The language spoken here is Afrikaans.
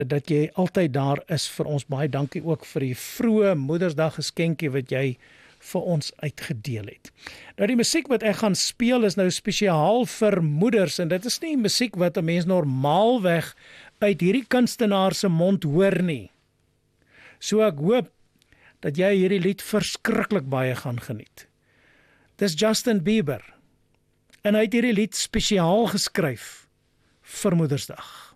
dat jy altyd daar is vir ons. Baie dankie ook vir die vroeë Moedersdag geskenkie wat jy vir ons uitgedeel het. Nou die musiek wat ek gaan speel is nou spesiaal vir moeders, en dit is nie musiek wat 'n mens normaalweg uit hierdie kunstenaar se mond hoor nie. So ek hoop dat jy hierdie lied verskriklik baie gaan geniet. Dis Justin Bieber, en hy het hierdie lied spesiaal geskryf vir Moedersdag.